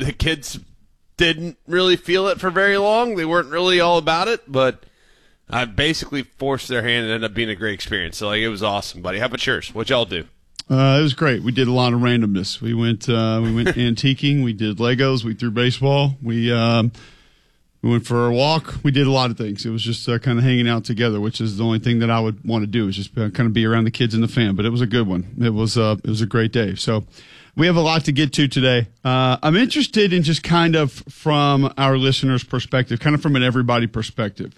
the kids didn't really feel it for very long. They weren't really all about it, but I basically forced their hand and ended up being a great experience. So, it was awesome, buddy. How about yours? What'd y'all do? It was great. We did a lot of randomness. We went antiquing. We did Legos. We threw baseball. We went for a walk. We did a lot of things. It was just kind of hanging out together, which is the only thing that I would want to do, is just kind of be around the kids and the fam. But it was a good one. It was a great day. So we have a lot to get to today. I'm interested in just kind of from our listeners' perspective, kind of from an everybody perspective.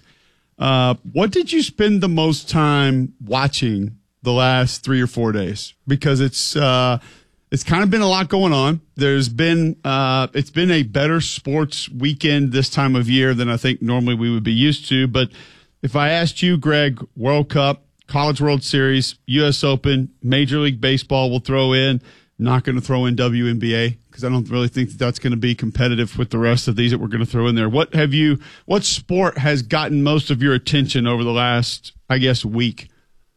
What did you spend the most time watching the last 3 or 4 days? Because it's kind of been a lot going on. It's been a better sports weekend this time of year than I think normally we would be used to. But if I asked you, Greg, World Cup, College World Series, U.S. Open, Major League Baseball, we'll throw in. Not going to throw in WNBA because I don't really think that's going to be competitive with the rest of these that we're going to throw in there. What sport has gotten most of your attention over the last, I guess, week?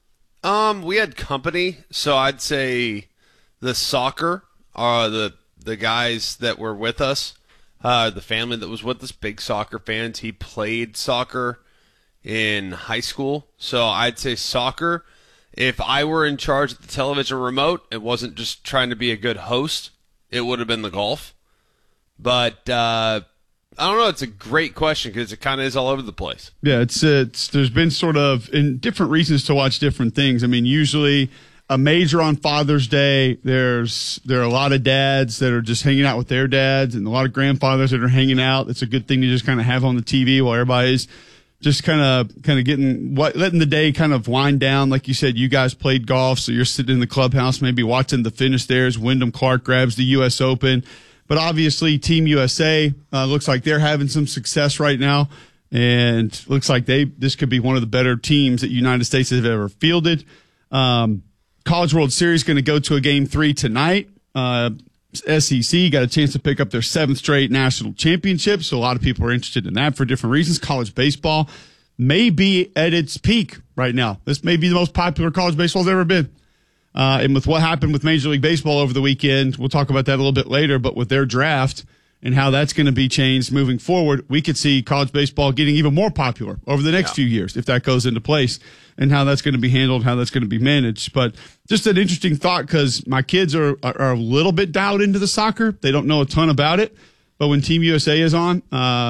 We had company, so I'd say the soccer, the guys that were with us, the family that was with us, big soccer fans. He played soccer in high school, so I'd say soccer. If I were in charge of the television remote, it wasn't just trying to be a good host, it would have been the golf. But I don't know. It's a great question because it kind of is all over the place. Yeah, there's been sort of in different reasons to watch different things. I mean, usually a major on Father's Day, there are a lot of dads that are just hanging out with their dads and a lot of grandfathers that are hanging out. It's a good thing to just kind of have on the TV while everybody's just kind of letting the day kind of wind down. Like you said, you guys played golf, so you're sitting in the clubhouse, maybe watching the finish there as Wyndham Clark grabs the U.S. Open. But obviously, Team USA looks like they're having some success right now, and looks like this could be one of the better teams that the United States have ever fielded. College World Series going to go to a Game 3 tonight. SEC got a chance to pick up their 7th straight national championship, so a lot of people are interested in that for different reasons. College baseball may be at its peak right now. This may be the most popular college baseball's ever been. And with what happened with Major League Baseball over the weekend, we'll talk about that a little bit later, but with their draft and how that's going to be changed moving forward, we could see college baseball getting even more popular over the next few years if that goes into place, and how that's going to be handled, how that's going to be managed. But just an interesting thought, because my kids are a little bit dialed into the soccer. They don't know a ton about it. But when Team USA is on,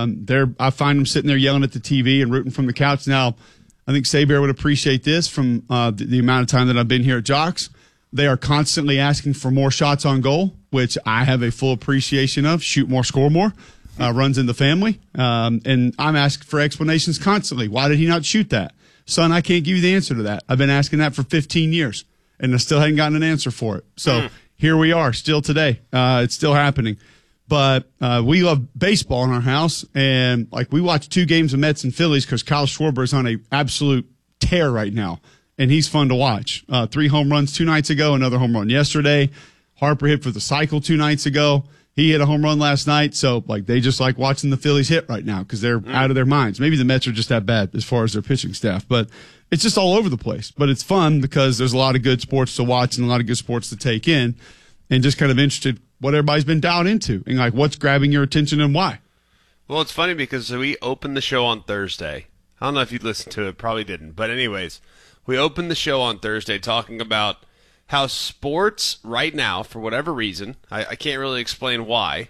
I find them sitting there yelling at the TV and rooting from the couch. Now, I think Saber would appreciate this from the amount of time that I've been here at Jocks. They are constantly asking for more shots on goal, which I have a full appreciation of. Shoot more, score more. Runs in the family. And I'm asked for explanations constantly. Why did he not shoot that? Son, I can't give you the answer to that. I've been asking that for 15 years, and I still haven't gotten an answer for it. So here we are, still today. It's still happening. But we love baseball in our house, and we watch 2 games of Mets and Phillies because Kyle Schwarber is on an absolute tear right now, and he's fun to watch. 3 home runs 2 nights ago, another home run yesterday. Harper hit for the cycle 2 nights ago. He hit a home run last night, so they just like watching the Phillies hit right now because they're out of their minds. Maybe the Mets are just that bad as far as their pitching staff, but it's just all over the place. But it's fun because there's a lot of good sports to watch and a lot of good sports to take in, and just kind of interested what everybody's been dialed into and what's grabbing your attention and why. Well, it's funny because we opened the show on Thursday. I don't know if you listened to it, probably didn't, but anyways, we opened the show on Thursday talking about how sports right now, for whatever reason, I can't really explain why,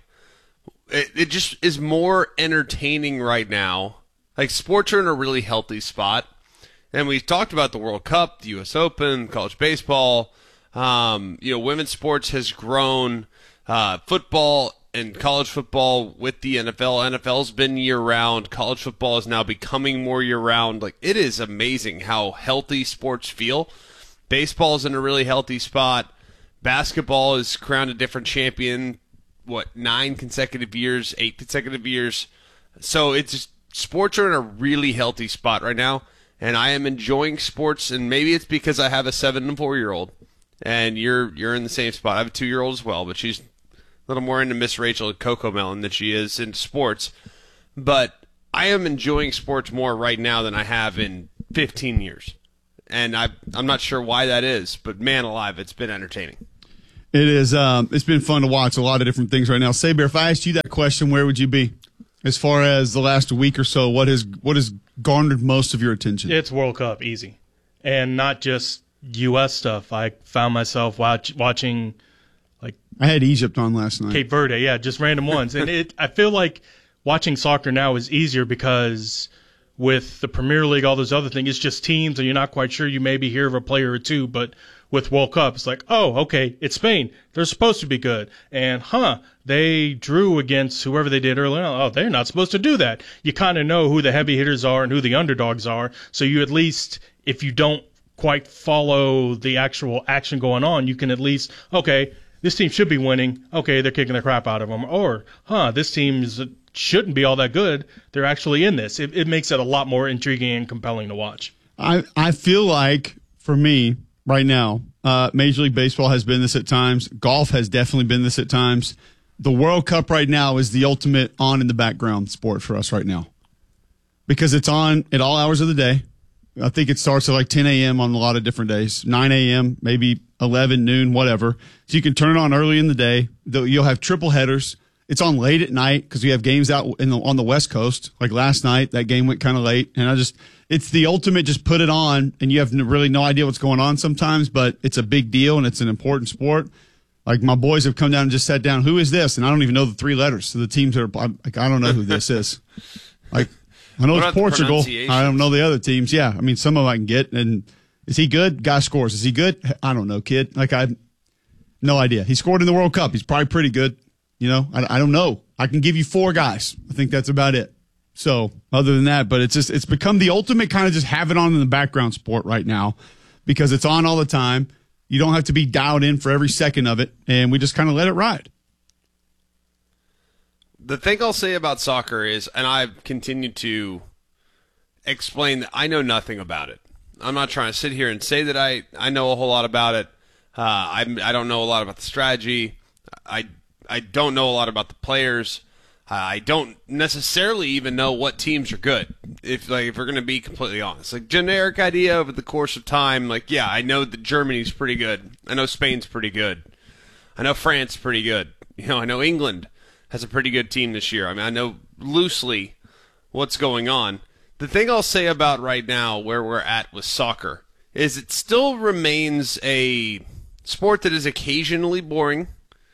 it just is more entertaining right now. Sports are in a really healthy spot. And we talked about the World Cup, the U.S. Open, college baseball. Women's sports has grown. Football and college football with the NFL. NFL's been year-round. College football is now becoming more year-round. It is amazing how healthy sports feel. Baseball's in a really healthy spot. Basketball is crowned a different champion, 9 consecutive years, 8 consecutive years. So it's just, sports are in a really healthy spot right now, and I am enjoying sports, and maybe it's because I have a 7 and 4-year-old, and you're in the same spot. I have a 2-year-old as well, but she's a little more into Miss Rachel and Coco Melon than she is into sports. But I am enjoying sports more right now than I have in 15 years. And I'm not sure why that is, but man alive, it's been entertaining. It is. It's been fun to watch a lot of different things right now. Saber, if I asked you that question, where would you be as far as the last week or so? What has garnered most of your attention? It's World Cup, easy, and not just U.S. stuff. I found myself watching like I had Egypt on last night. Cape Verde, yeah, just random ones, and I feel like watching soccer now is easier because with the Premier League, all those other things, it's just teams, and you're not quite sure. You maybe hear of a player or two, but with World Cup, it's like, oh, okay, it's Spain. They're supposed to be good. And, they drew against whoever they did earlier. Oh, they're not supposed to do that. You kind of know who the heavy hitters are and who the underdogs are. So you at least, if you don't quite follow the actual action going on, you can at least, okay, this team should be winning. Okay, they're kicking the crap out of them. Or, this team shouldn't be all that good. They're actually in this. It makes it a lot more intriguing and compelling to watch. I feel like, for me, right now, Major League Baseball has been this at times. Golf has definitely been this at times. The World Cup right now is the ultimate on in the background sport for us right now because it's on at all hours of the day. I think it starts at like 10 a.m. on a lot of different days, 9 a.m., maybe 11, noon, whatever. So you can turn it on early in the day. You'll have triple headers. It's on late at night because we have games out on the West Coast. Like last night, that game went kind of late. And it's the ultimate, just put it on, and you have really no idea what's going on sometimes, but it's a big deal, and it's an important sport. Like, my boys have come down and just sat down, who is this? And I don't even know the three letters. So the teams are like, I don't know who this is. Like, I know it's Portugal. I don't know the other teams. Yeah, I mean, some of them I can get. And is he good? Guy scores. Is he good? I don't know, kid. Like, I no idea. He scored in the World Cup. He's probably pretty good. You know, I don't know. I can give you four guys. I think that's about it. So other than that, but it's become the ultimate kind of just have it on in the background sport right now because it's on all the time. You don't have to be dialed in for every second of it, and we just kind of let it ride. The thing I'll say about soccer is, and I've continued to explain that I know nothing about it. I'm not trying to sit here and say that I know a whole lot about it. I don't know a lot about the strategy. I don't know a lot about the players. I don't necessarily even know what teams are good. If we're going to be completely honest, like generic idea over the course of time, like yeah, I know that Germany's pretty good. I know Spain's pretty good. I know France pretty good. You know, I know England has a pretty good team this year. I mean, I know loosely what's going on. The thing I'll say about right now where we're at with soccer is it still remains a sport that is occasionally boring.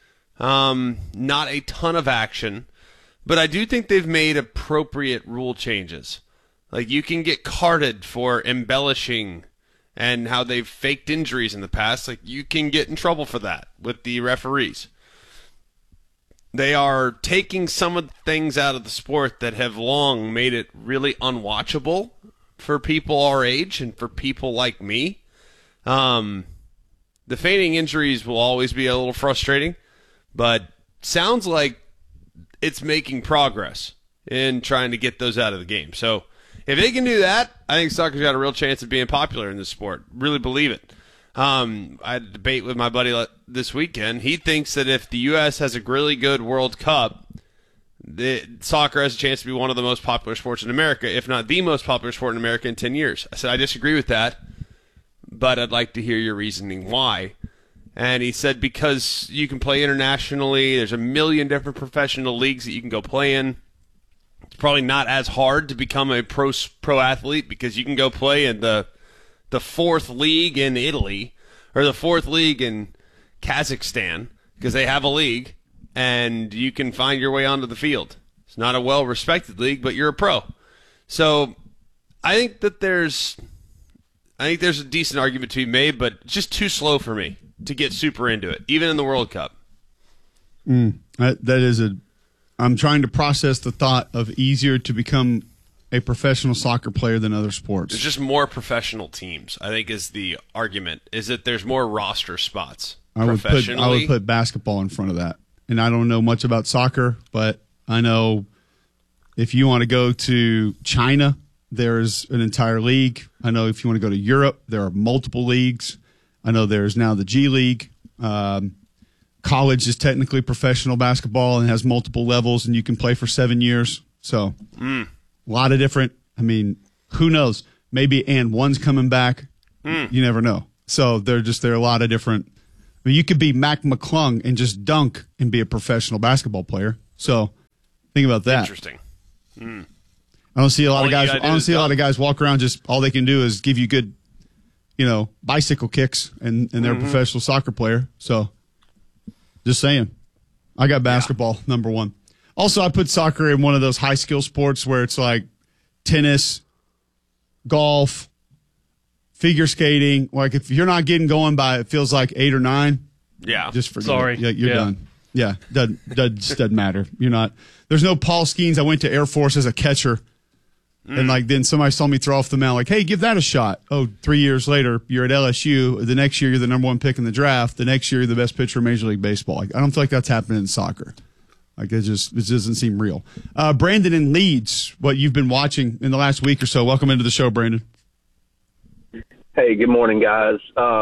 Not a ton of action. But I do think they've made appropriate rule changes. Like, you can get carded for embellishing and how they've faked injuries in the past. Like, you can get in trouble for that with the referees. They are taking some of the things out of the sport that have long made it really unwatchable for people our age and for people like me. The feigning injuries will always be a little frustrating, but sounds like it's making progress in trying to get those out of the game. So if they can do that, I think soccer's got a real chance of being popular in this sport. Really believe it. I had a debate with my buddy this weekend. He thinks that if the U.S. has a really good World Cup, soccer has a chance to be one of the most popular sports in America, if not the most popular sport in America in 10 years. I said, I disagree with that, but I'd like to hear your reasoning why. And he said because you can play internationally, there's a million different professional leagues that you can go play in. It's probably not as hard to become a pro athlete because you can go play in the fourth league in Italy or the fourth league in Kazakhstan because they have a league, and you can find your way onto the field. It's not a well-respected league, but you're a pro. So I think there's a decent argument to be made, but it's just too slow for me to get super into it, even in the World Cup. I'm trying to process the thought of easier to become a professional soccer player than other sports. There's just more professional teams, I think, is the argument, is that there's more roster spots professionally. I would put basketball in front of that. And I don't know much about soccer, but I know if you want to go to China, there's an entire league. I know if you want to go to Europe, there are multiple leagues. I know there's now the G League. College is technically professional basketball and has multiple levels, and you can play for 7 years. So a lot of different, I mean, who knows? Maybe and one's coming back. You never know. So there are a lot of different. I mean, you could be Mac McClung and just dunk and be a professional basketball player. So Think about that. Interesting. I don't see a lot All of guys. you gotta I do don't is see a lot dump. of guys walk around just all they can do is give you good, bicycle kicks, and they're a professional soccer player. So, just saying, I got basketball number one. Also, I put soccer in one of those high skill sports where it's like tennis, golf, figure skating. Like if you're not getting going by, it feels like 8 or 9. Yeah. Just forget Sorry. it. Yeah, you're Yeah. done. Yeah, doesn't matter. You're not. There's no Paul Skeens. I went to Air Force as a catcher, and then somebody saw me throw off the mound. Like, hey, give that a shot. Oh, 3 years later, you're at LSU. The next year, you're the number 1 pick in the draft. The next year, you're the best pitcher in Major League Baseball. Like, I don't feel like that's happening in soccer. Like, it doesn't seem real. Brandon in Leeds, what you've been watching in the last week or so. Welcome into the show, Brandon. Hey, good morning, guys.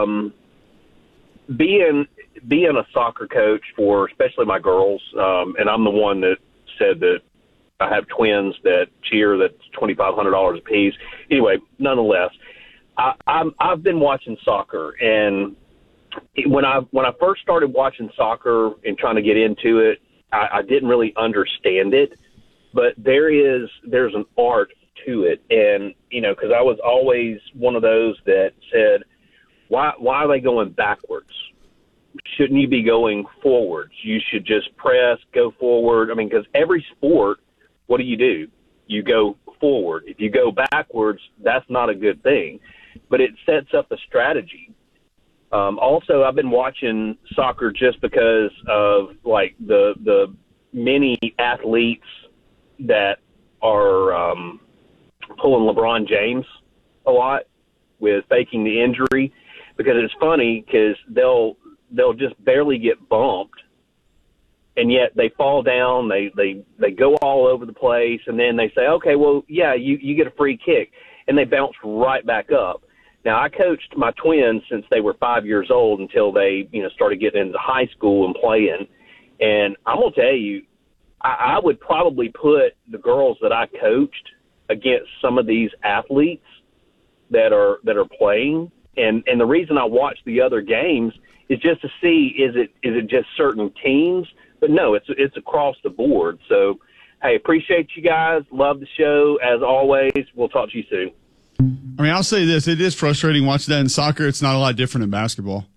Being a soccer coach for especially my girls, and I'm the one that said that I have twins that cheer that's $2,500 a piece. Anyway, nonetheless, I've been watching soccer, and when I first started watching soccer and trying to get into it, I didn't really understand it, but there's an art to it, and because I was always one of those that said, why are they going backwards? Shouldn't you be going forwards? You should just press, go forward. I mean, because every sport, what do? You go forward. If you go backwards, that's not a good thing. But it sets up a strategy. Also, I've been watching soccer just because of like the many athletes that are pulling LeBron James a lot with faking the injury, because it's funny because they'll just barely get bumped, and yet they fall down, they go all over the place, and then they say, okay, well, yeah, you get a free kick, and they bounce right back up. Now, I coached my twins since they were 5 years old until they, started getting into high school and playing, and I'm going to tell you, I would probably put the girls that I coached against some of these athletes that are playing, and the reason I watch the other games is just to see is it just certain teams, but no, it's across the board. So, hey, appreciate you guys. Love the show as always. We'll talk to you soon. I mean, I'll say this: it is frustrating watching that in soccer. It's not a lot different in basketball.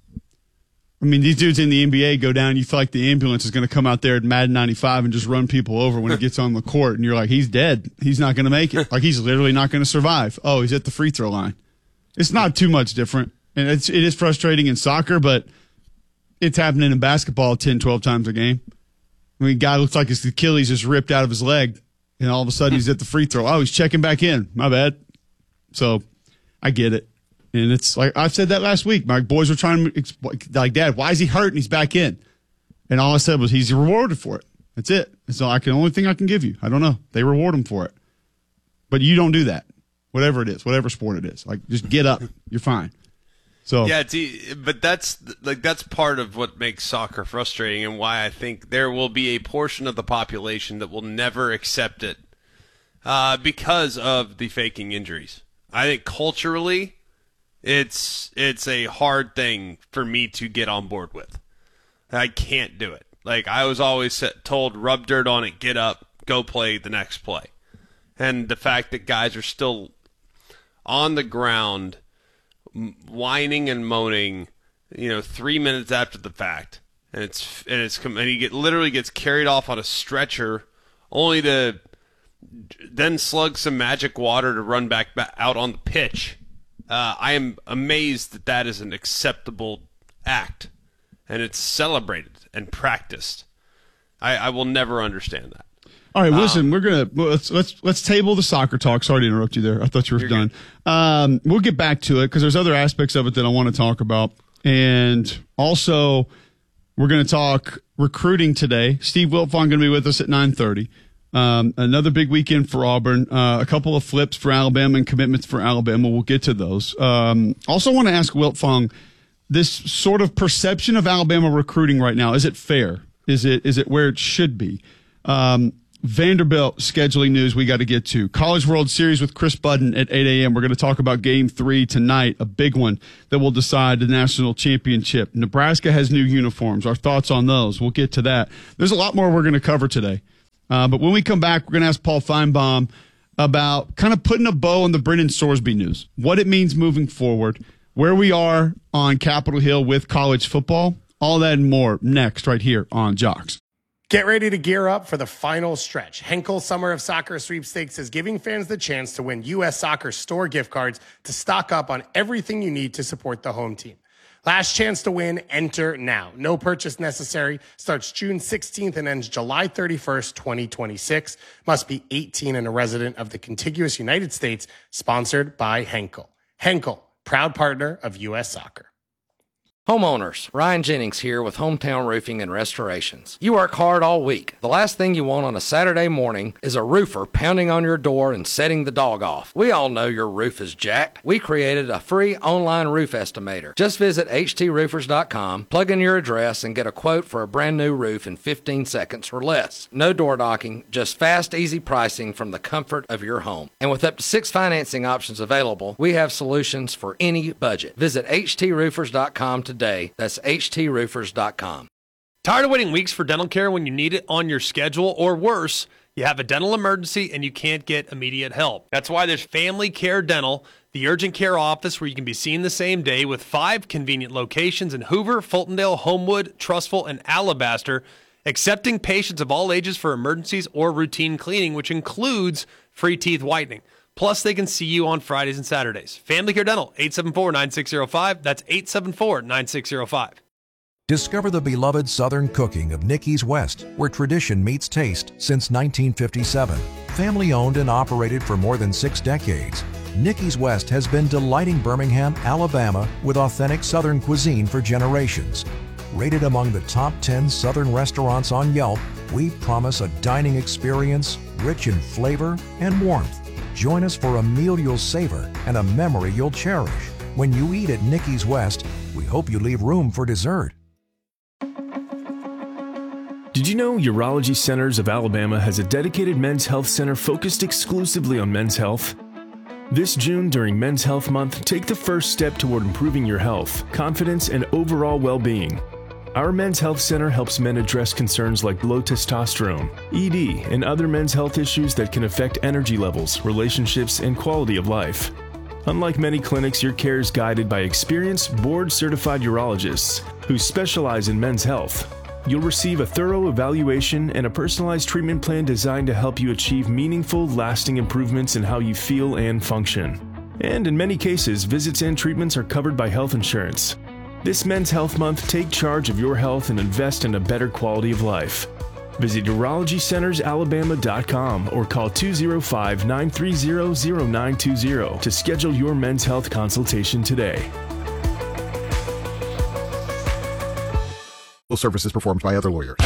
I mean, these dudes in the NBA go down. You feel like the ambulance is going to come out there at Madden 95 and just run people over when it gets on the court, and you're like, he's dead. He's not going to make it. Like, he's literally not going to survive. Oh, he's at the free throw line. It's not too much different. And it is frustrating in soccer, but it's happening in basketball 10, 12 times a game. I mean, guy looks like his Achilles just ripped out of his leg, and all of a sudden he's at the free throw. Oh, he's checking back in. My bad. So I get it. And it's like I've said that last week. My boys were trying to, like, Dad, why is he hurt and he's back in? And all I said was he's rewarded for it. That's it. It's the only thing I can give you. I don't know. They reward him for it. But you don't do that. Whatever it is, whatever sport it is. Like, just get up. You're fine. So yeah, but that's part of what makes soccer frustrating, and why I think there will be a portion of the population that will never accept it because of the faking injuries. I think culturally, it's a hard thing for me to get on board with. I can't do it. Like, I was always told, rub dirt on it, get up, go play the next play. And the fact that guys are still on the ground whining and moaning, 3 minutes after the fact, and he literally gets carried off on a stretcher, only to then slug some magic water to run back out on the pitch. I am amazed that is an acceptable act, and it's celebrated and practiced. I will never understand that. all right, listen, let's table the soccer talk. Sorry to interrupt you there. I thought you were done. We'll get back to it because there's other aspects of it that I want to talk about, and also we're going to talk recruiting today. Steve Wiltfong going to be with us at 9:30. Another big weekend for Auburn. A couple of flips for Alabama and commitments for Alabama. We'll get to those. Also want to ask Wiltfong, this sort of perception of Alabama recruiting right now, is it fair? Is it where it should be? Vanderbilt scheduling news we got to get to. College World Series with Chris Budden at 8 a.m. We're going to talk about Game 3 tonight, a big one that will decide the national championship. Nebraska has new uniforms. Our thoughts on those. We'll get to that. There's a lot more we're going to cover today. But when we come back, we're going to ask Paul Feinbaum about kind of putting a bow on the Brendan Sorsby news, what it means moving forward, where we are on Capitol Hill with college football, all that and more next right here on Jocks. Get ready to gear up for the final stretch. Henkel Summer of Soccer Sweepstakes is giving fans the chance to win U.S. Soccer store gift cards to stock up on everything you need to support the home team. Last chance to win, enter now. No purchase necessary. Starts June 16th and ends July 31st, 2026. Must be 18 and a resident of the contiguous United States. Sponsored by Henkel. Henkel, proud partner of U.S. Soccer. Homeowners, Ryan Jennings here with Hometown Roofing and Restorations. You work hard all week. The last thing you want on a Saturday morning is a roofer pounding on your door and setting the dog off. We all know your roof is jacked. We created a free online roof estimator. Just visit hdroofers.com, plug in your address, and get a quote for a brand new roof in 15 seconds or less. No door knocking, just fast, easy pricing from the comfort of your home. And with up to 6 financing options available, we have solutions for any budget. Visit hdroofers.com today. That's hdroofers.com. Tired of waiting weeks for dental care when you need it on your schedule, or worse, you have a dental emergency and you can't get immediate help? That's why there's Family Care Dental, the urgent care office where you can be seen the same day, with 5 convenient locations in Hoover, Fultondale, Homewood, Trussville, and Alabaster, accepting patients of all ages for emergencies or routine cleaning, which includes free teeth whitening. Plus, they can see you on Fridays and Saturdays. Family Care Dental, 874-9605. That's 874-9605. Discover the beloved Southern cooking of Nicky's West, where tradition meets taste since 1957. Family owned and operated for more than 6 decades, Nicky's West has been delighting Birmingham, Alabama with authentic Southern cuisine for generations. Rated among the top 10 Southern restaurants on Yelp, we promise a dining experience rich in flavor and warmth. Join us for a meal you'll savor and a memory you'll cherish. When you eat at Nicky's West, we hope you leave room for dessert. Did you know Urology Centers of Alabama has a dedicated men's health center focused exclusively on men's health? This June, during Men's Health Month, take the first step toward improving your health, confidence, and overall well-being. Our Men's Health Center helps men address concerns like low testosterone, ED, and other men's health issues that can affect energy levels, relationships, and quality of life. Unlike many clinics, your care is guided by experienced, board-certified urologists who specialize in men's health. You'll receive a thorough evaluation and a personalized treatment plan designed to help you achieve meaningful, lasting improvements in how you feel and function. And in many cases, visits and treatments are covered by health insurance. This Men's Health Month, take charge of your health and invest in a better quality of life. Visit UrologyCentersAlabama.com or call 205-930-0920 to schedule your men's health consultation today. Services performed by other lawyers.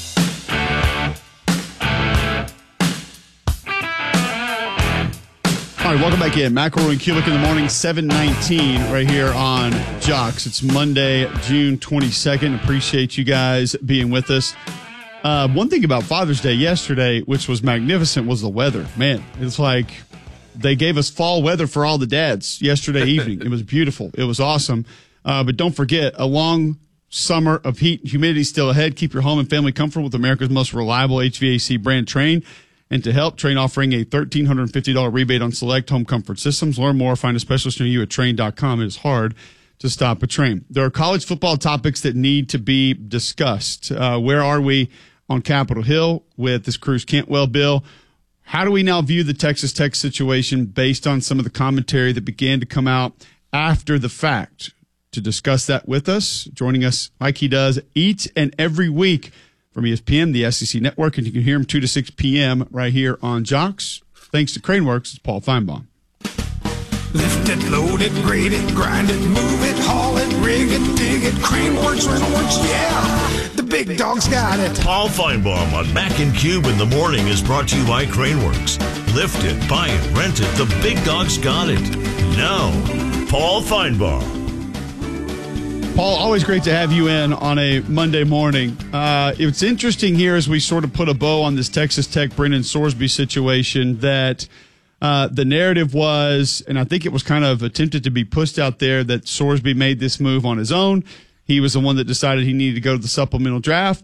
All right, welcome back in. McElroy and Kulik in the morning, 7:19 right here on Jocks. It's Monday, June 22nd. Appreciate you guys being with us. One thing about Father's Day yesterday, which was magnificent, was the weather. Man, it's like they gave us fall weather for all the dads yesterday evening. It was beautiful. It was awesome. But don't forget, a long summer of heat and humidity still ahead. Keep your home and family comfortable with America's most reliable HVAC brand, Trane. And to help, Trane offering a $1,350 rebate on select home comfort systems. Learn more. Find a specialist near you at Trane.com. It is hard to stop a train. There are college football topics that need to be discussed. Where are we on Capitol Hill with this Cruz Cantwell bill? How do we now view the Texas Tech situation based on some of the commentary that began to come out after the fact? To discuss that with us, joining us like he does each and every week from ESPN, the SEC Network, and you can hear him 2 to 6 p.m. right here on Jocks. Thanks to Craneworks, it's Paul Feinbaum. Lift it, load it, grade it, grind it, move it, haul it, rig it, dig it, Craneworks, Rentalworks, yeah, the big dog's got it. Paul Feinbaum on Mac and Cube in the morning is brought to you by Craneworks. Lift it, buy it, rent it, the big dog's got it. Now, Paul Feinbaum. Paul, always great to have you in on a Monday morning. It's interesting here as we sort of put a bow on this Texas Tech Brendan Sorsby situation that the narrative was, and I think it was kind of attempted to be pushed out there, that Sorsby made this move on his own. He was the one that decided he needed to go to the supplemental draft.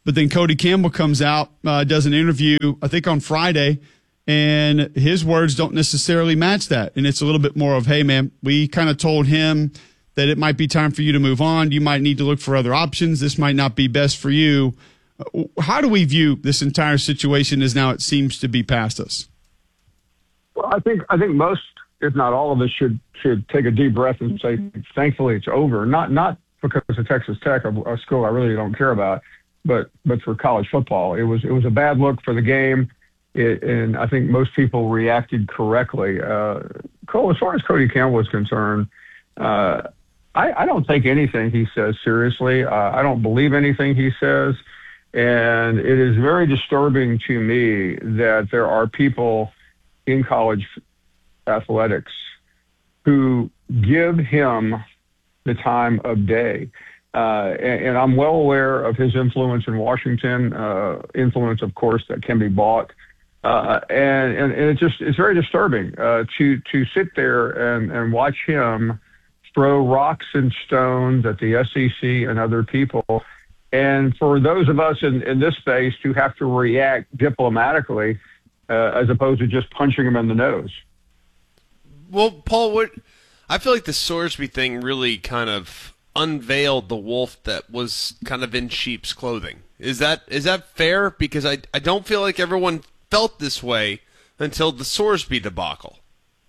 But then Cody Campbell comes out, does an interview, I think on Friday, and his words don't necessarily match that. And it's a little bit more of, hey, man, we kind of told him that it might be time for you to move on. You might need to look for other options. This might not be best for you. How do we view this entire situation as now it seems to be past us? Well, I think most, if not all of us, should take a deep breath and say, thankfully it's over. Not because of Texas Tech, a school I really don't care about, but for college football. It was a bad look for the game. And I think most people reacted correctly. Cole, as far as Cody Campbell is concerned, I don't take anything he says seriously. I don't believe anything he says. And it is very disturbing to me that there are people in college athletics who give him the time of day. And I'm well aware of his influence in Washington, influence, of course, that can be bought. And it's very disturbing to sit there and watch him throw rocks and stones at the SEC and other people. And for those of us in this space to have to react diplomatically as opposed to just punching him in the nose. Well, Paul, I feel like the Sorsby thing really kind of unveiled the wolf that was kind of in sheep's clothing. Is that fair? Because I don't feel like everyone felt this way until the Sorsby debacle.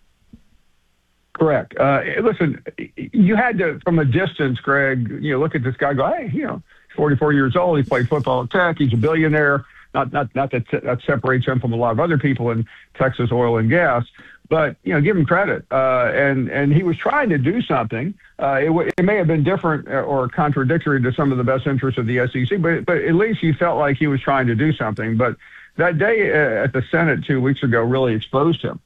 Correct. Listen, you had to, from a distance, Greg, look at this guy, go, hey, 44 years old, he played football at Tech, he's a billionaire. Not that separates him from a lot of other people in Texas oil and gas, but give him credit. And he was trying to do something. It may have been different or contradictory to some of the best interests of the SEC, but at least he felt like he was trying to do something. But that day at the Senate 2 weeks ago really exposed him.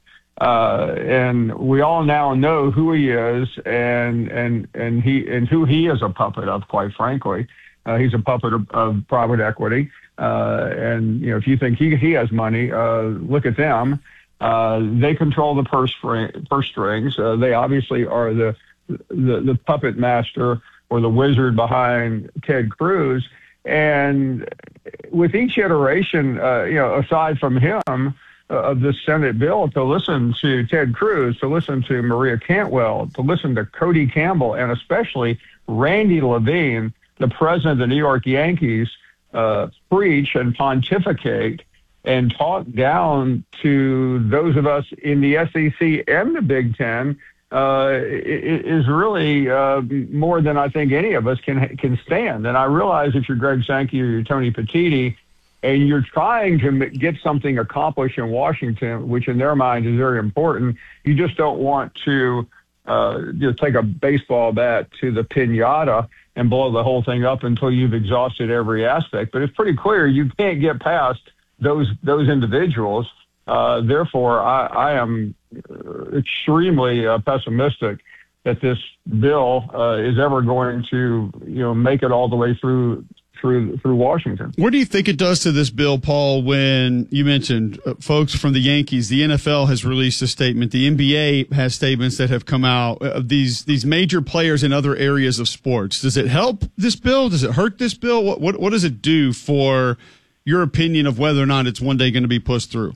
And we all now know who he is and who he is a puppet of, quite frankly. He's a puppet of private equity. And if you think he has money, look at them. They control the purse strings. They obviously are the puppet master or the wizard behind Ted Cruz. And with each iteration, aside from him, of this Senate bill, to listen to Ted Cruz, to listen to Maria Cantwell, to listen to Cody Campbell, and especially Randy Levine, the president of the New York Yankees, preach and pontificate and talk down to those of us in the SEC and the Big Ten is really more than I think any of us can stand. And I realize if you're Greg Sankey or you're Tony Petitti, and you're trying to get something accomplished in Washington, which in their mind is very important, you just don't want to take a baseball bat to the piñata and blow the whole thing up until you've exhausted every aspect. But it's pretty clear you can't get past those individuals. Therefore, I am extremely pessimistic that this bill is ever going to make it all the way through Washington. What do you think it does to this bill, Paul, when you mentioned folks from the Yankees? The NFL has released a statement. The NBA has statements that have come out of these major players in other areas of sports. Does it help this bill? Does it hurt this bill? What does it do for your opinion of whether or not it's one day going to be pushed through?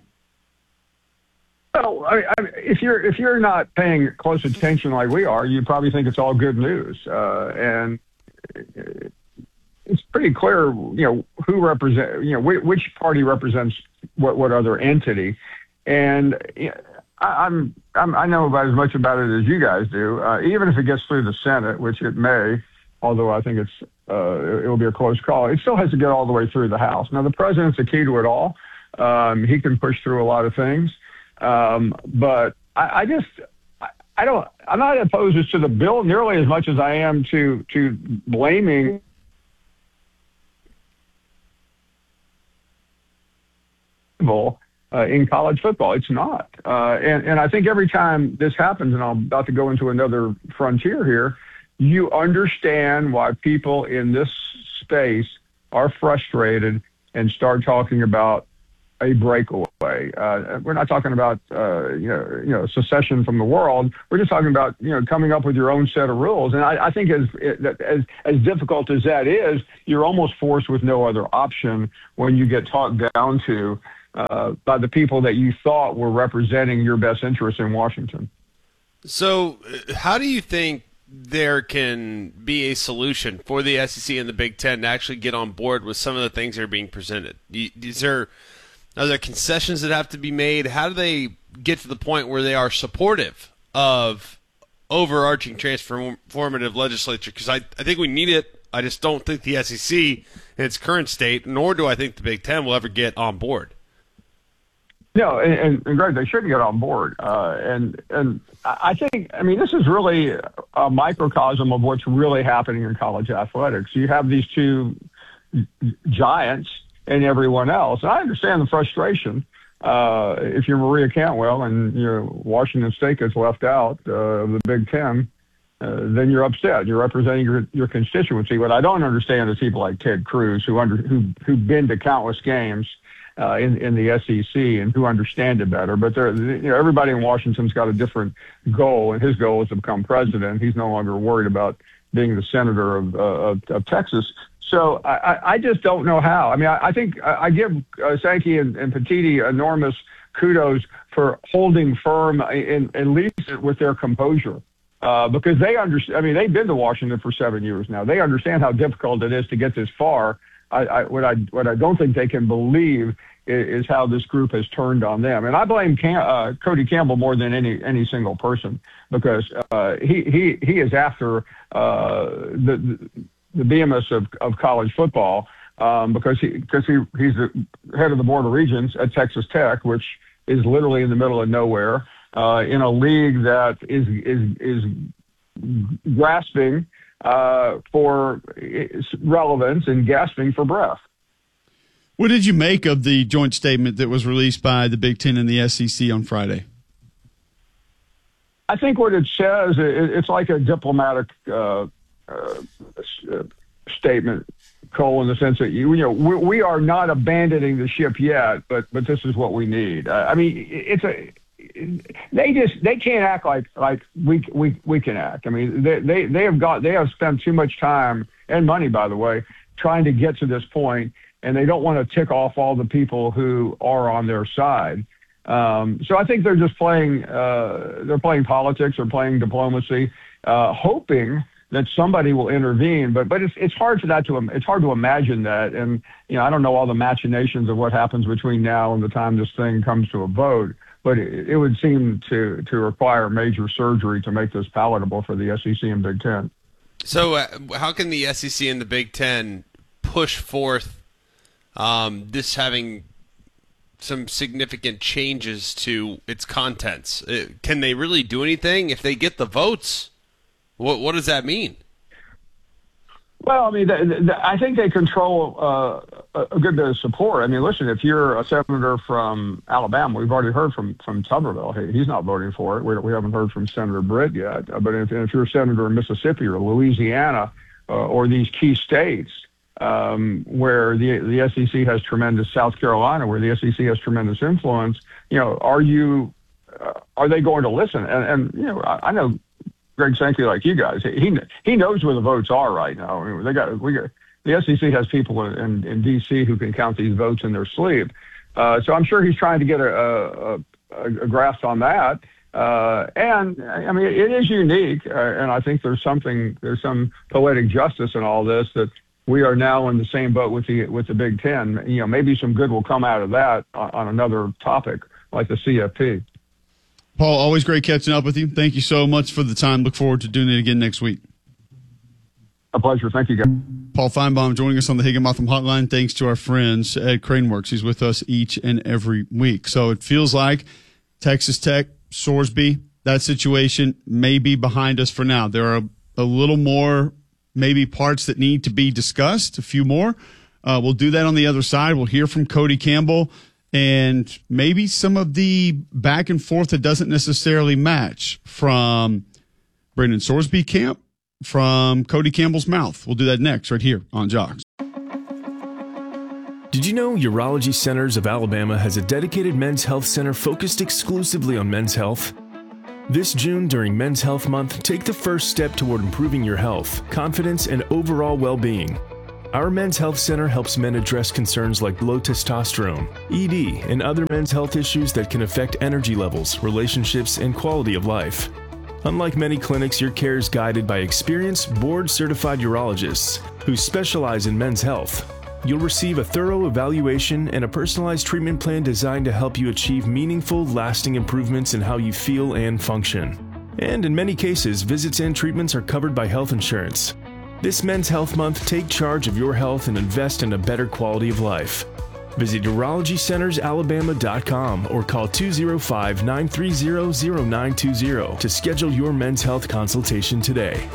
Well, if you're not paying close attention like we are, you probably think it's all good news. And it's pretty clear, who represent, which party represents what other entity. And I know about as much about it as you guys do. Even if it gets through the Senate, which it may, although I think it will be a close call, it still has to get all the way through the House. Now, the president's the key to it all. He can push through a lot of things. But I'm not opposed to the bill nearly as much as I am to blaming in college football. It's not. And I think every time this happens, and I'm about to go into another frontier here, you understand why people in this space are frustrated and start talking about a breakaway. We're not talking about secession from the world. We're just talking about coming up with your own set of rules. And I think as difficult as that is, you're almost forced with no other option when you get talked down to by the people that you thought were representing your best interests in Washington. So, how do you think there can be a solution for the SEC and the Big Ten to actually get on board with some of the things that are being presented? Are there concessions that have to be made? How do they get to the point where they are supportive of overarching transformative legislature? Because I think we need it. I just don't think the SEC in its current state, nor do I think the Big Ten will ever get on board. No, and Greg, they should get on board. And I think, this is really a microcosm of what's really happening in college athletics. You have these two giants and everyone else. And I understand the frustration. If you're Maria Cantwell and Washington State gets left out of the Big Ten, then you're upset. You're representing your constituency. What I don't understand is people like Ted Cruz who've been to countless games in the SEC and who understand it better. But everybody in Washington's got a different goal, and his goal is to become president. He's no longer worried about being the senator of Texas. So I just don't know how. I think I give Sankey and Petitti enormous kudos for holding firm, at least with their composure, because they understand. They've been to Washington for 7 years now. They understand how difficult it is to get this far. What I don't think they can believe is how this group has turned on them, and I blame Cody Campbell more than any single person, because he is after the behemoths of college football, because he's the head of the Board of Regents at Texas Tech, which is literally in the middle of nowhere, in a league that is grasping for relevance and gasping for breath. What did you make of the joint statement that was released by the Big Ten and the SEC on Friday? I think what it says, it's like a diplomatic statement, Cole, in the sense that we are not abandoning the ship yet, but this is what we need. They can't act like we can act. They have spent too much time and money, by the way, trying to get to this point, and they don't want to tick off all the people who are on their side. So I think they're just playing. They're playing politics. They're playing diplomacy, hoping that somebody will intervene. But it's hard for that it's hard to imagine that. And I don't know all the machinations of what happens between now and the time this thing comes to a vote. But it would seem to require major surgery to make this palatable for the SEC and Big Ten. So how can the SEC and the Big Ten push forth this having some significant changes to its contents? Can they really do anything if they get the votes? What does that mean? Well, I think they control a good bit of support. Listen, if you're a senator from Alabama, we've already heard from Tuberville. He's not voting for it. We haven't heard from Senator Britt yet. But if you're a senator in Mississippi or Louisiana or these key states where the SEC has tremendous, South Carolina, where the SEC has tremendous influence, are they going to listen? And I know Greg Sankey, like you guys, he knows where the votes are right now. The SEC has people in D.C. who can count these votes in their sleep. So I'm sure he's trying to get a grasp on that. And it is unique, and I think there's some poetic justice in all this, that we are now in the same boat with the Big Ten. Maybe some good will come out of that on another topic like the CFP. Paul, always great catching up with you. Thank you so much for the time. Look forward to doing it again next week. A pleasure. Thank you, guys. Paul Feinbaum joining us on the Higginbotham Hotline. Thanks to our friends at Craneworks. He's with us each and every week. So it feels like Texas Tech, Sorsby, that situation may be behind us for now. There are a little more maybe parts that need to be discussed, a few more. We'll do that on the other side. We'll hear from Cody Campbell and maybe some of the back and forth that doesn't necessarily match from Brendan Sorsby camp, from Cody Campbell's mouth. We'll do that next right here on Jocks. Did you know Urology Centers of Alabama has a dedicated men's health center focused exclusively on men's health? This June, during Men's Health Month, take the first step toward improving your health, confidence, and overall well-being. Our Men's Health Center helps men address concerns like low testosterone, ED, and other men's health issues that can affect energy levels, relationships, and quality of life. Unlike many clinics, your care is guided by experienced, board-certified urologists who specialize in men's health. You'll receive a thorough evaluation and a personalized treatment plan designed to help you achieve meaningful, lasting improvements in how you feel and function. And in many cases, visits and treatments are covered by health insurance. This Men's Health Month, take charge of your health and invest in a better quality of life. Visit UrologyCentersAlabama.com or call 205-930-0920 to schedule your men's health consultation today.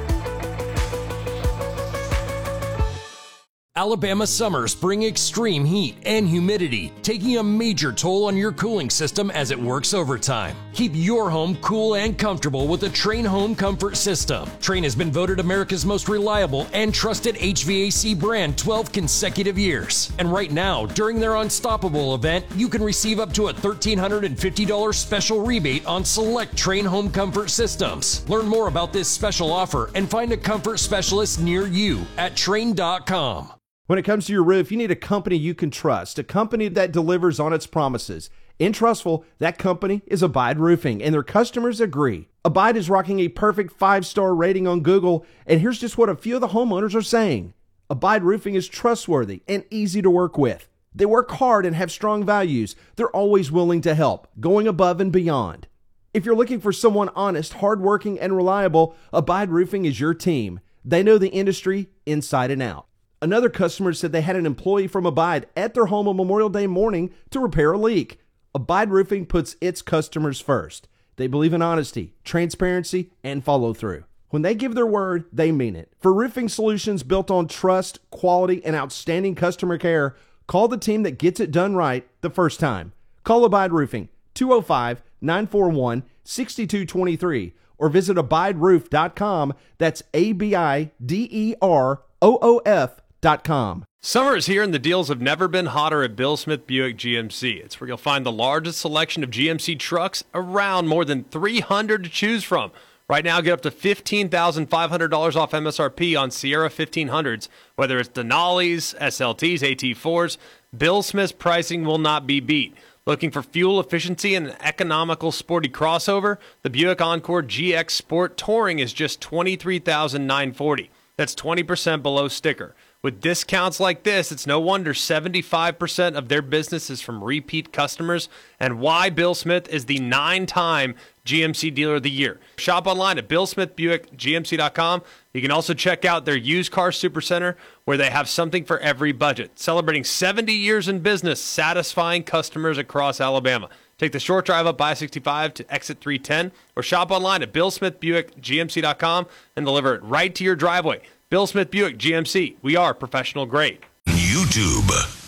Alabama summers bring extreme heat and humidity, taking a major toll on your cooling system as it works overtime. Keep your home cool and comfortable with the Trane Home Comfort System. Trane has been voted America's most reliable and trusted HVAC brand 12 consecutive years. And right now, during their Unstoppable event, you can receive up to a $1,350 special rebate on select Trane Home Comfort systems. Learn more about this special offer and find a comfort specialist near you at Trane.com. When it comes to your roof, you need a company you can trust, a company that delivers on its promises. In Trustful, that company is Abide Roofing, and their customers agree. Abide is rocking a perfect 5-star rating on Google, and here's just what a few of the homeowners are saying. Abide Roofing is trustworthy and easy to work with. They work hard and have strong values. They're always willing to help, going above and beyond. If you're looking for someone honest, hardworking, and reliable, Abide Roofing is your team. They know the industry inside and out. Another customer said they had an employee from Abide at their home on Memorial Day morning to repair a leak. Abide Roofing puts its customers first. They believe in honesty, transparency, and follow-through. When they give their word, they mean it. For roofing solutions built on trust, quality, and outstanding customer care, call the team that gets it done right the first time. Call Abide Roofing, 205-941-6223, or visit abideroof.com. That's ABIDEROOF.com. Summer is here and the deals have never been hotter at Bill Smith Buick GMC. It's where you'll find the largest selection of GMC trucks around, more than 300 to choose from. Right now, get up to $15,500 off MSRP on Sierra 1500s. Whether it's Denali's, SLTs, AT4s, Bill Smith's pricing will not be beat. Looking for fuel efficiency and an economical sporty crossover? The Buick Encore GX Sport Touring is just $23,940. That's 20% below sticker. With discounts like this, it's no wonder 75% of their business is from repeat customers, and why Bill Smith is the 9-time GMC Dealer of the Year. Shop online at BillSmithBuickGMC.com. You can also check out their used car supercenter, where they have something for every budget. Celebrating 70 years in business, satisfying customers across Alabama. Take the short drive up I-65 to exit 310, or shop online at BillSmithBuickGMC.com and deliver it right to your driveway. Bill Smith Buick GMC. We are professional grade. YouTube.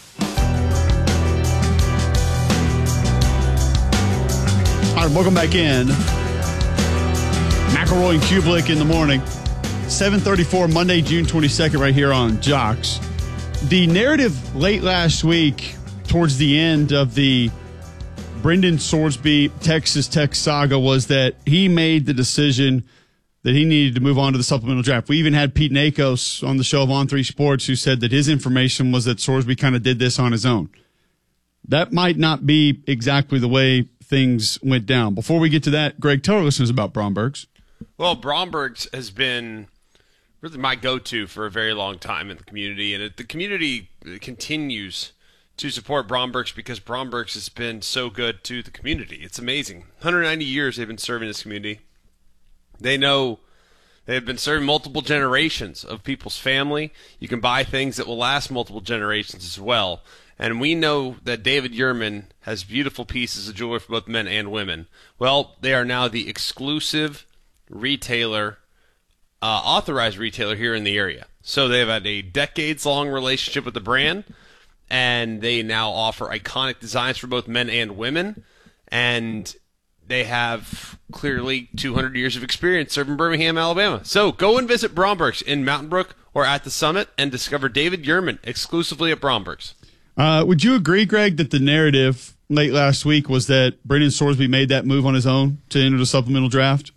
All right, welcome back in. McElroy and Kublik in the morning. 7:34, Monday, June 22nd, right here on Jocks. The narrative late last week, towards the end of the Brendan Sorsby Texas Tech saga, was that he made the decision that he needed to move on to the supplemental draft. We even had Pete Nakos on the show of On3 Sports, who said that his information was that Sorsby kind of did this on his own. That might not be exactly the way things went down. Before we get to that, Greg, tell our listeners about Bromberg's. Well, Bromberg's has been really my go-to for a very long time in the community, and the community continues to support Bromberg's because Bromberg's has been so good to the community. It's amazing. 190 years they've been serving this community. They know they have been serving multiple generations of people's family. You can buy things that will last multiple generations as well. And we know that David Yurman has beautiful pieces of jewelry for both men and women. Well, they are now the exclusive retailer, authorized retailer here in the area. So they've had a decades-long relationship with the brand, and they now offer iconic designs for both men and women. And they have clearly 200 years of experience serving Birmingham, Alabama. So go and visit Bromberg's in Mountain Brook or at the Summit and discover David Yurman exclusively at Bromberg's. Would you agree, Greg, that the narrative late last week was that Brendan Sorsby made that move on his own to enter the supplemental draft?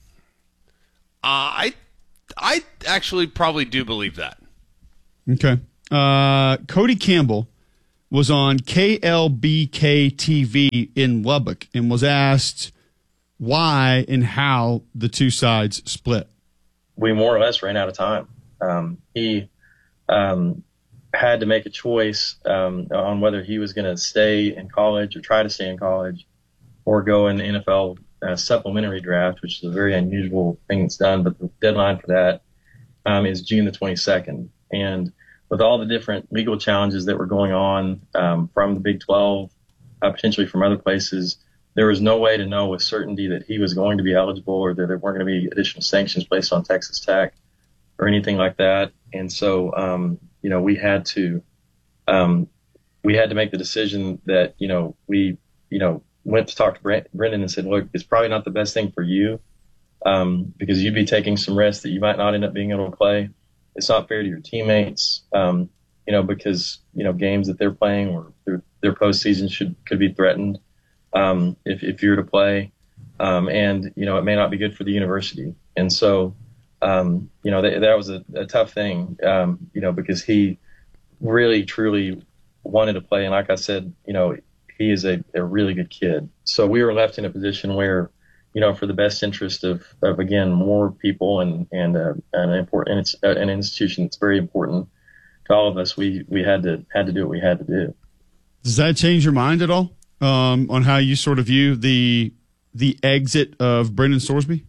I actually probably do believe that. Okay. Cody Campbell was on KLBK TV in Lubbock and was asked why and how the two sides split. We more or less ran out of time. He had to make a choice on whether he was going to stay in college or try to stay in college or go in the NFL supplementary draft, which is a very unusual thing that's done. But the deadline for that is June the 22nd. And with all the different legal challenges that were going on from the Big 12, potentially from other places, there was no way to know with certainty that he was going to be eligible or that there weren't going to be additional sanctions placed on Texas Tech or anything like that. And so, we had to make the decision that, we went to talk to Brendan and said, look, it's probably not the best thing for you because you'd be taking some risks that you might not end up being able to play. It's not fair to your teammates, because, games that they're playing or their postseason could be threatened if you're to play. And, it may not be good for the university. And so, that was a tough thing, because he really, truly wanted to play. And like I said, he is a really good kid. So we were left in a position where, for the best interest of again, more people and an institution that's very important to all of us, we had to do what we had to do. Does that change your mind at all on how you sort of view the exit of Brendan Sorsby?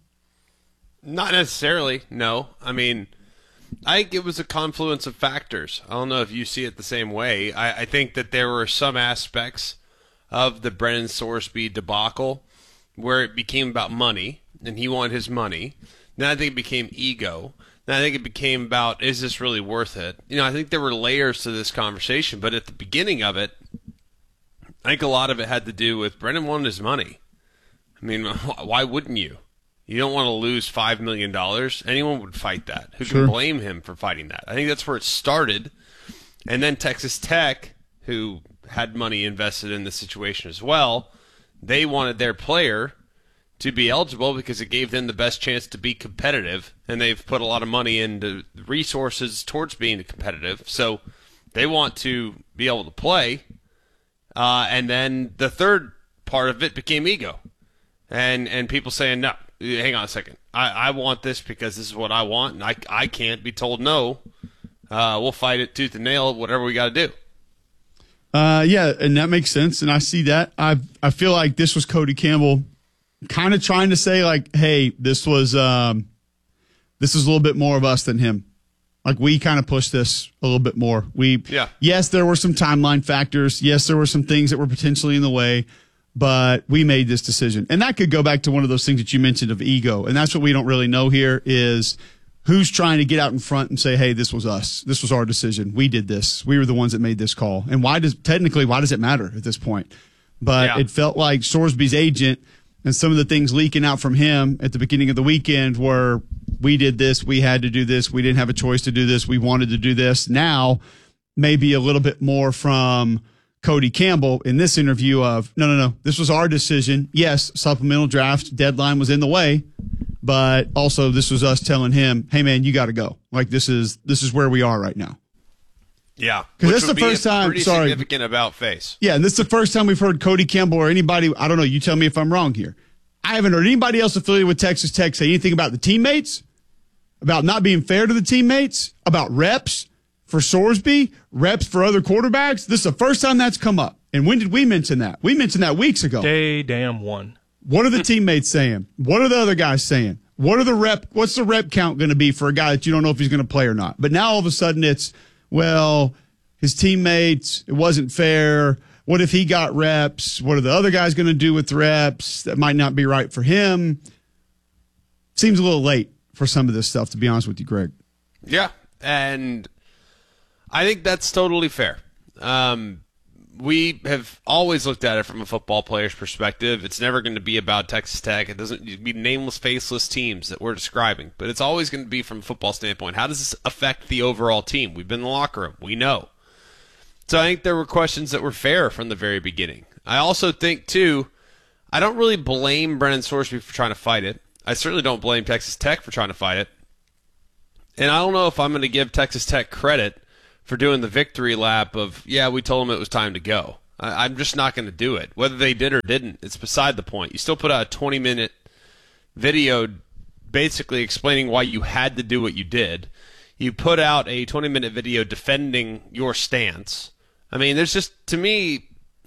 Not necessarily, no. I mean, I think it was a confluence of factors. I don't know if you see it the same way. I think that there were some aspects of the Brendan Sorsby debacle where it became about money, and he wanted his money. Then I think it became ego. Then I think it became about, is this really worth it? I think there were layers to this conversation, but at the beginning of it, I think a lot of it had to do with Brendan wanted his money. I mean, why wouldn't you? You don't want to lose $5 million. Anyone would fight that. Who can blame him for fighting that? I think that's where it started. And then Texas Tech, who had money invested in the situation as well, they wanted their player to be eligible because it gave them the best chance to be competitive, and they've put a lot of money into resources towards being competitive. So they want to be able to play. And then the third part of it became ego. And people saying, no, hang on a second. I want this because this is what I want, and I can't be told no. We'll fight it tooth and nail, whatever we got to do. Yeah, and that makes sense, and I see that. I feel like this was Cody Campbell kind of trying to say, like, hey, this is a little bit more of us than him. Like, we kind of pushed this a little bit more. Yes, there were some timeline factors. Yes, there were some things that were potentially in the way. But we made this decision. And that could go back to one of those things that you mentioned of ego. And that's what we don't really know here is who's trying to get out in front and say, hey, this was us. This was our decision. We did this. We were the ones that made this call. And why does it matter at this point? But It felt like Sorsby's agent and some of the things leaking out from him at the beginning of the weekend were, we did this. We had to do this. We didn't have a choice to do this. We wanted to do this. Now, maybe a little bit more from Cody Campbell in this interview of, no, this was our decision. Yes, supplemental draft deadline was in the way, but also this was us telling him, hey, man, you got to go. Like, this is where we are right now. Yeah. Because this is the first time, significant about face. Yeah, and this is the first time we've heard Cody Campbell or anybody, I don't know, you tell me if I'm wrong here. I haven't heard anybody else affiliated with Texas Tech say anything about the teammates, about not being fair to the teammates, about reps for Sorsby, reps for other quarterbacks. This is the first time that's come up. And when did we mention that? We mentioned that weeks ago. Day damn one. What are the teammates saying? What are the other guys saying? What's the rep count going to be for a guy that you don't know if he's going to play or not? But now all of a sudden it's, well, his teammates, it wasn't fair. What if he got reps? What are the other guys going to do with reps? That might not be right for him. Seems a little late for some of this stuff, to be honest with you, Greg. Yeah, and I think that's totally fair. We have always looked at it from a football player's perspective. It's never going to be about Texas Tech. It doesn't be nameless, faceless teams that we're describing, but it's always going to be from a football standpoint. How does this affect the overall team? We've been in the locker room. We know. So I think there were questions that were fair from the very beginning. I also think, too, I don't really blame Brennan Sorsby for trying to fight it. I certainly don't blame Texas Tech for trying to fight it. And I don't know if I'm going to give Texas Tech credit for doing the victory lap of, yeah, we told them it was time to go. I'm just not going to do it. Whether they did or didn't, it's beside the point. You still put out a 20-minute video basically explaining why you had to do what you did. You put out a 20-minute video defending your stance. I mean, there's just, to me,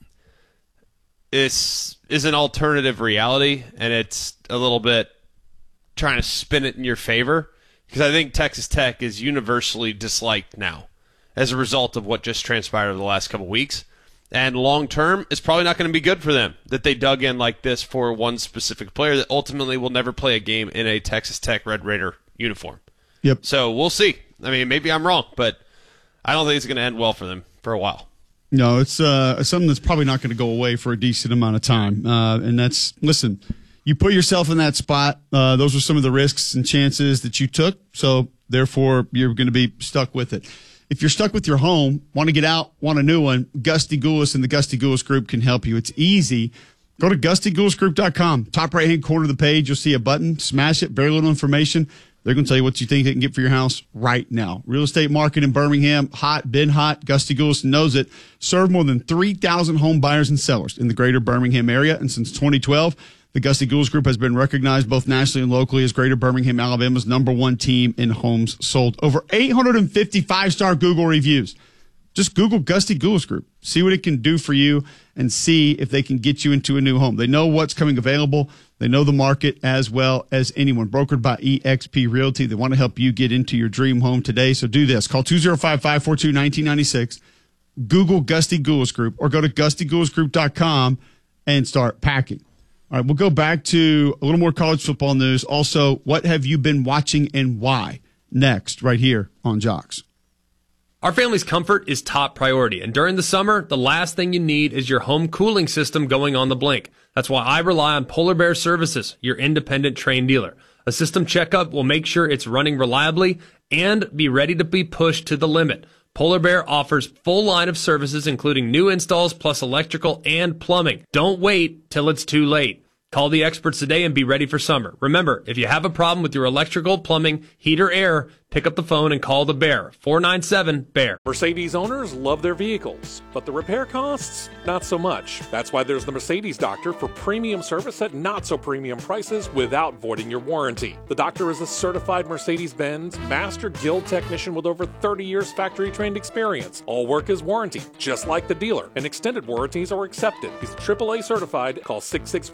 this is an alternative reality, and it's a little bit trying to spin it in your favor, because I think Texas Tech is universally disliked now as a result of what just transpired over the last couple weeks. And long term, it's probably not going to be good for them that they dug in like this for one specific player that ultimately will never play a game in a Texas Tech Red Raider uniform. Yep. So we'll see. I mean, maybe I'm wrong, but I don't think it's going to end well for them for a while. No, it's something that's probably not going to go away for a decent amount of time. And that's, listen, you put yourself in that spot. Those are some of the risks and chances that you took. So therefore, you're going to be stuck with it. If you're stuck with your home, want to get out, want a new one, Gusty Goulas and the Gusty Goulas Group can help you. It's easy. Go to GustyGoulasGroup.com. Top right-hand corner of the page, you'll see a button. Smash it. Very little information. They're going to tell you what you think they can get for your house right now. Real estate market in Birmingham, hot, been hot. Gusty Goulas knows it. Served more than 3,000 home buyers and sellers in the greater Birmingham area. And since 2012, the Gusty Goulas Group has been recognized both nationally and locally as Greater Birmingham, Alabama's #1 team in homes sold. Over 850 five-star Google reviews. Just Google Gusty Goulas Group. See what it can do for you and see if they can get you into a new home. They know what's coming available. They know the market as well as anyone. Brokered by eXp Realty. They want to help you get into your dream home today. So do this. Call 205-542-1996. Google Gusty Goulas Group or go to GustyGoulasGroup.com and start packing. All right, we'll go back to a little more college football news. Also, what have you been watching and why? Next, right here on Jocks. Our family's comfort is top priority, and during the summer, the last thing you need is your home cooling system going on the blink. That's why I rely on Polar Bear Services, your independent Trane dealer. A system checkup will make sure it's running reliably and be ready to be pushed to the limit. Polar Bear offers full line of services, including new installs plus electrical and plumbing. Don't wait till it's too late. Call the experts today and be ready for summer. Remember, if you have a problem with your electrical, plumbing, heat, or air, pick up the phone and call the Bear. 497-BEAR. Mercedes owners love their vehicles, but the repair costs, not so much. That's why there's the Mercedes Doctor for premium service at not so premium prices without voiding your warranty. The Doctor is a certified Mercedes-Benz Master Guild technician with over 30 years factory trained experience. All work is warranted, just like the dealer, and extended warranties are accepted. He's AAA certified. Call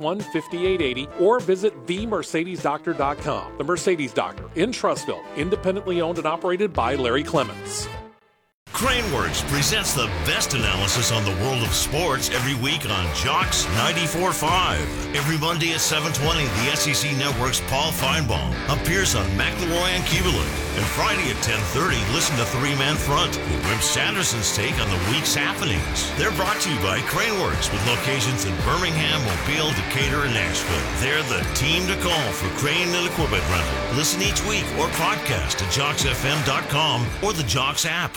661-5880 or visit themercedesdoctor.com. The Mercedes Doctor in Trussville, independently owned and operated by Larry Clements. Craneworks presents the best analysis on the world of sports every week on Jocks 94.5. Every Monday at 7:20, the SEC Network's Paul Feinbaum appears on McElroy and Kubelik. And Friday at 10:30, listen to Three Man Front with Wimp Sanderson's take on the week's happenings. They're brought to you by Craneworks with locations in Birmingham, Mobile, Decatur, and Nashville. They're the team to call for crane and equipment rental. Listen each week or podcast at JocksFM.com or the Jocks app.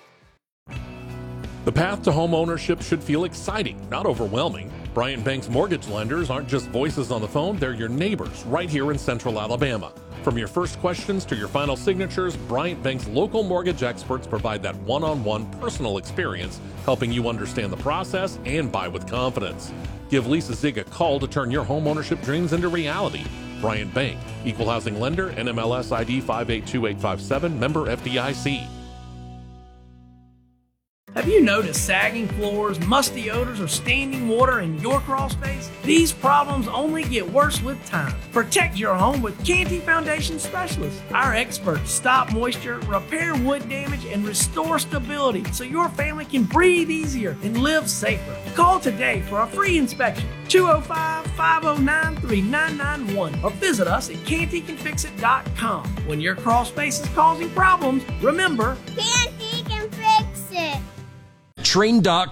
The path to home ownership should feel exciting, not overwhelming. Bryant Banks mortgage lenders aren't just voices on the phone, they're your neighbors right here in Central Alabama. From your first questions to your final signatures, Bryant Banks local mortgage experts provide that one-on-one personal experience, helping you understand the process and buy with confidence. Give Lisa Zig a call to turn your home ownership dreams into reality. Bryant Bank, Equal Housing Lender, NMLS ID 582857, member FDIC. Have you noticed sagging floors, musty odors, or standing water in your crawl space? These problems only get worse with time. Protect your home with Canty Foundation Specialists. Our experts stop moisture, repair wood damage, and restore stability so your family can breathe easier and live safer. Call today for a free inspection. 205-509-3991 or visit us at CantyCanFixIt.com. When your crawl space is causing problems, remember, Canty can fix it. Trane.com